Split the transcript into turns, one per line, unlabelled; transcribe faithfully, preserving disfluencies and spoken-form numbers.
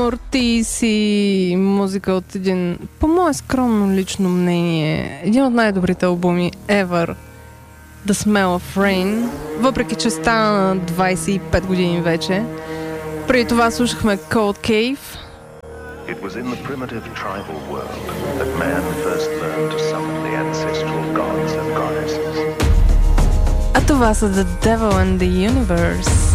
Ортис и музика от един, по мое скромно лично мнение, един от най-добрите албуми ever, The Smell of Rain, въпреки че стана на двайсет и пет години вече. Преди това слушахме Cold Cave.
It was in the primitive tribal world that man first learned to summon the ancestral gods and goddesses.
А това са The Devil and the Universe.